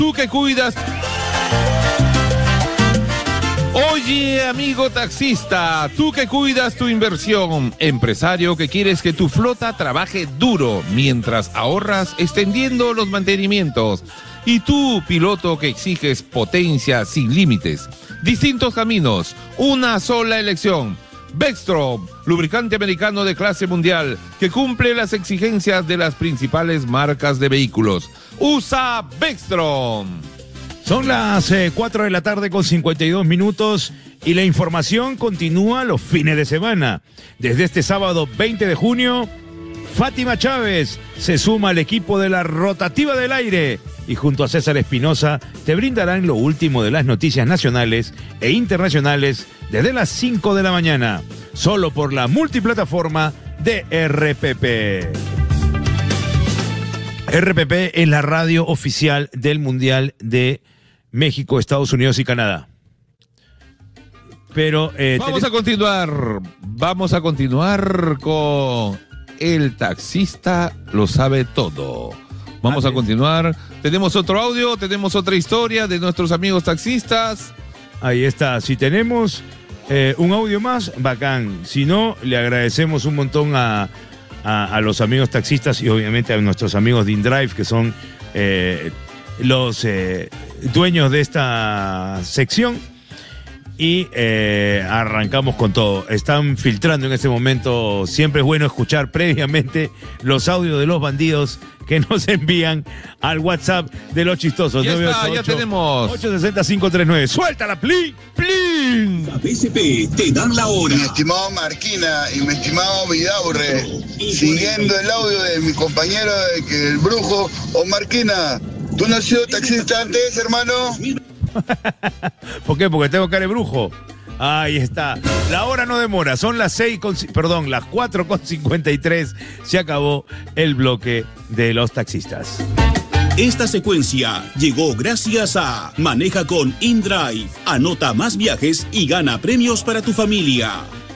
Tú que cuidas. Oye, amigo taxista, tú que cuidas tu inversión, empresario que quieres que tu flota trabaje duro mientras ahorras extendiendo los mantenimientos. Y tú, piloto que exiges potencia sin límites, distintos caminos, una sola elección. Bextrom, lubricante americano de clase mundial que cumple las exigencias de las principales marcas de vehículos. Usa Bextrom. Son las 4 de la tarde con 52 minutos y la información continúa los fines de semana. Desde este sábado 20 de junio, Fátima Chávez se suma al equipo de la Rotativa del Aire y junto a César Espinosa te brindarán lo último de las noticias nacionales e internacionales desde las 5 de la mañana, solo por la multiplataforma de RPP. RPP es la radio oficial del Mundial de México, Estados Unidos y Canadá. Pero vamos a continuar con El Taxista Lo Sabe Todo. Vamos a continuar. Tenemos otro audio, tenemos otra historia de nuestros amigos taxistas. Ahí está. Si tenemos un audio más, bacán. Si no, le agradecemos un montón a los amigos taxistas y obviamente a nuestros amigos de InDrive, que son los dueños de esta sección. Y arrancamos con todo. Están filtrando en este momento. Siempre es bueno escuchar previamente los audios de los bandidos que nos envían al WhatsApp de los chistosos. Ya está, ya tenemos 860-539. ¡Suéltala, plin! ¡Plin! La PSP te dan la hora. Mi estimado Marquina y mi estimado Vidaurre, siguiendo el audio de mi compañero el brujo. O Marquina, ¿tú no has sido taxista antes, hermano? ¿Por qué? Porque tengo cara de brujo. Ahí está. La hora no demora. Son las 4:53. Se acabó el bloque de los taxistas. Esta secuencia llegó gracias a Maneja con InDrive. Anota más viajes y gana premios para tu familia.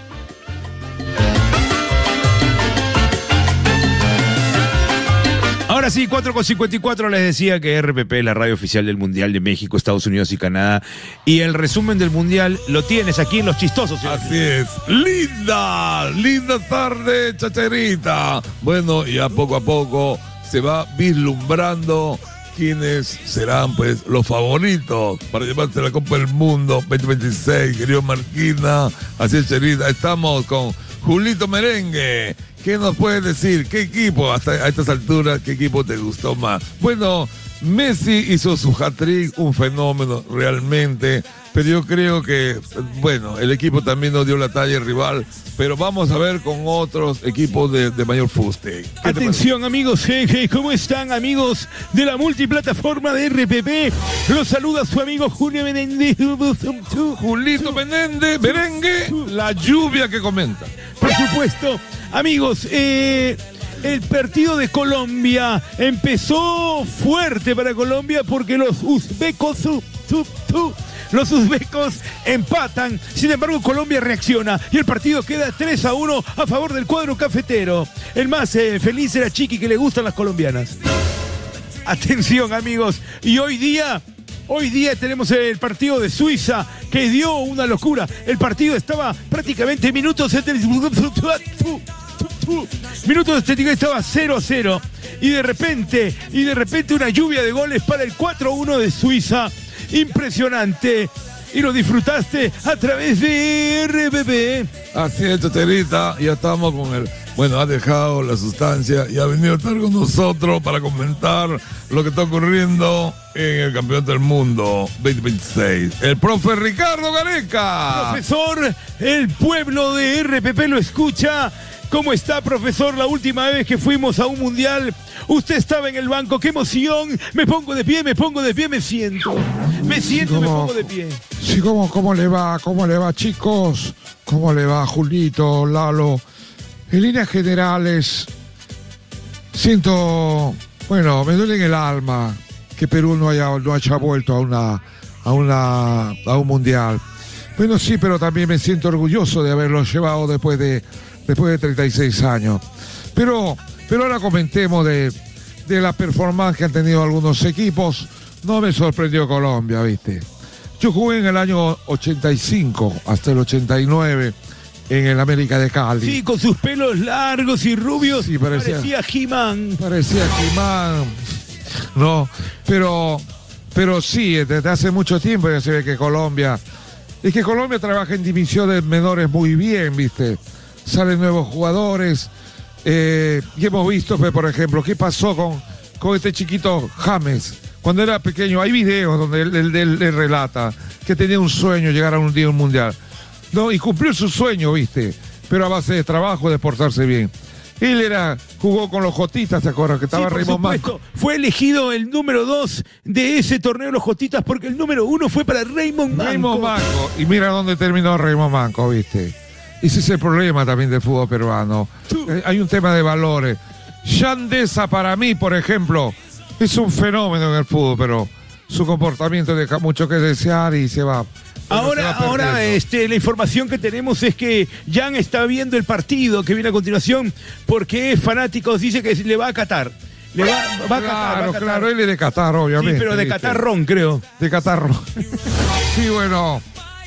Ahora sí, 4:54, les decía que RPP es la radio oficial del Mundial de México, Estados Unidos y Canadá. Y el resumen del Mundial lo tienes aquí en Los Chistosos. ¿Sí? Así es. Linda tarde, chacherita. Bueno, ya poco a poco se va vislumbrando quiénes serán pues los favoritos para llevarse la Copa del Mundo 2026, querido Marquina. Así es, Cherita. Estamos con Julito Merengue. ¿Qué nos puedes decir? ¿Qué equipo, hasta a estas alturas, qué equipo te gustó más? Bueno, Messi hizo su hat-trick, un fenómeno realmente, pero yo creo que, bueno, el equipo también nos dio la talla rival, pero vamos a ver con otros equipos de mayor fuste. Atención, amigos, ¿cómo están, amigos de la multiplataforma de RPP? Los saluda su amigo Julio Menéndez. Julito Menéndez, merengue, la lluvia que comenta. Por supuesto, amigos, el partido de Colombia empezó fuerte para Colombia porque los uzbecos empatan. Sin embargo, Colombia reacciona y el partido queda 3-1 a favor del cuadro cafetero. El más feliz era Chiqui, que le gustan las colombianas. Atención, amigos, y hoy día tenemos el partido de Suiza, que dio una locura. El partido estaba prácticamente minutos estaba 0-0 y de repente una lluvia de goles para el 4-1 de Suiza. Impresionante. Y lo disfrutaste a través de RPP. Así es, Chacherita, ya estamos con él. Bueno, ha dejado la sustancia y ha venido a estar con nosotros para comentar lo que está ocurriendo en el Campeonato del Mundo 2026. El profe Ricardo Gareca. Profesor, el pueblo de RPP lo escucha. ¿Cómo está, profesor? La última vez que fuimos a un mundial, usted estaba en el banco. ¡Qué emoción! Me pongo de pie, me siento. Me pongo de pie. Sí, ¿cómo le va? ¿Cómo le va, chicos? ¿Cómo le va, Julito, Lalo? En líneas generales, siento, bueno, me duele en el alma que Perú no haya vuelto a un mundial. Bueno, sí, pero también me siento orgulloso de haberlo llevado después de 36 años. Pero ahora comentemos de la performance que han tenido algunos equipos. no me sorprendió Colombia, ¿viste? Yo jugué en el año 85 hasta el 89 en el América de Cali. Sí, con sus pelos largos y rubios. Sí, parecía He-Man. Parecía He-Man. No, pero sí, desde hace mucho tiempo ya se ve que Colombia... Es que Colombia trabaja en divisiones menores muy bien, ¿viste? Salen nuevos jugadores. Y hemos visto, por ejemplo, qué pasó con este chiquito James. Cuando era pequeño, hay videos donde él relata que tenía un sueño, llegar a un día un mundial. No, y cumplió su sueño, ¿viste? Pero a base de trabajo, de portarse bien. Él jugó con los Jotitas, ¿te acuerdas? Que estaba Raymond Manco. Fue elegido el número 2 de ese torneo de los Jotitas porque el número 1 fue para Raymond Manco. Y mira dónde terminó Raymond Manco, ¿viste? Ese es el problema también del fútbol peruano. Hay un tema de valores. Yandesa, para mí, por ejemplo, es un fenómeno en el fútbol, pero su comportamiento deja mucho que desear y se va. Ahora la información que tenemos es que Jan está viendo el partido que viene a continuación porque es fanático, dice que le va a Qatar. Va a Qatar. Claro, él es de Qatar, obviamente. Sí, pero de Qatarrón, creo. De Qatarrón. Sí, bueno,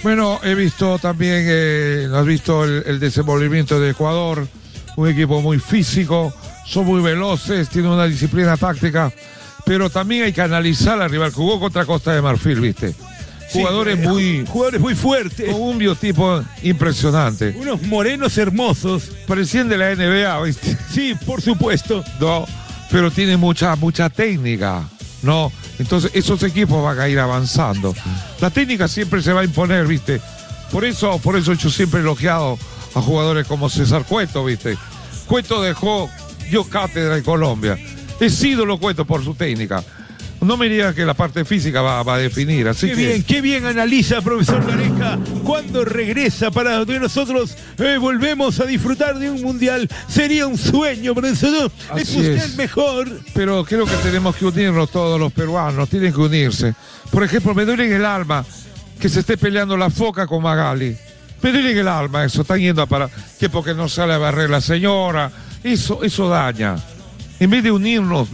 he visto también, has visto el desenvolvimiento de Ecuador, un equipo muy físico, son muy veloces, tienen una disciplina táctica, pero también hay que analizar al rival. Jugó contra Costa de Marfil, ¿viste? Jugadores muy fuertes. Con un biotipo impresionante. Unos morenos hermosos. Parecían de la NBA, ¿viste? Sí, por supuesto. No, pero tiene mucha técnica, ¿no? Entonces esos equipos van a ir avanzando. La técnica siempre se va a imponer, ¿viste? Por eso yo siempre he elogiado a jugadores como César Cueto, ¿viste? Cueto dio cátedra en Colombia. Es ídolo Cueto por su técnica. No me digan que la parte física va a definir. Así qué bien analiza, profesor Gareca. Cuando regresa para que nosotros volvemos a disfrutar de un mundial, sería un sueño, profesor. Es usted el mejor. Pero creo que tenemos que unirnos todos los peruanos, tienen que unirse. Por ejemplo, me duele en el alma que se esté peleando la Foca con Magali. Me duele en el alma eso, están yendo que porque no sale a barrer la señora. Eso daña. En vez de unirnos,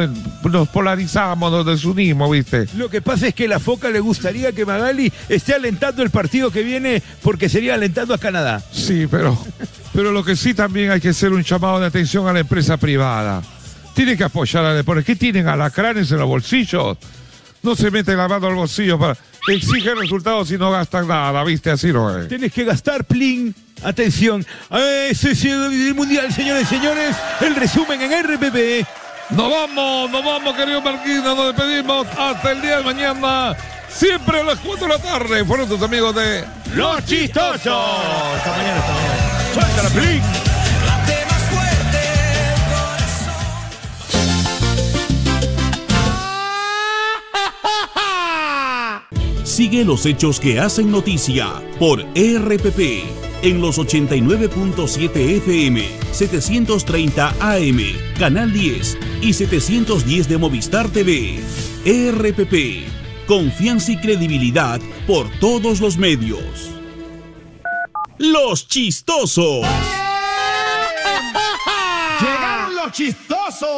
nos polarizamos, nos desunimos, ¿viste? Lo que pasa es que la Foca le gustaría que Magali esté alentando el partido que viene porque sería alentando a Canadá. Sí, pero lo que sí también hay que hacer un llamado de atención a la empresa privada. Tiene que apoyar al deporte. ¿Qué tienen alacranes en los bolsillos? No se meten la mano al bolsillo para exigir resultados si no gastan nada, ¿viste? Así no es. Tienes que gastar, plin. Atención, ese es el mundial, señores y señores. El resumen en RPP. Nos vamos, querido Marquina. Nos despedimos hasta el día de mañana. Siempre a las 4 de la tarde. Fueron tus amigos de Los Chistosos. Hasta mañana. Suéltala, plin. Sigue los hechos que hacen noticia por RPP en los 89.7 FM, 730 AM, Canal 10 y 710 de Movistar TV. RPP, confianza y credibilidad por todos los medios. Los Chistosos. Llegaron los Chistosos.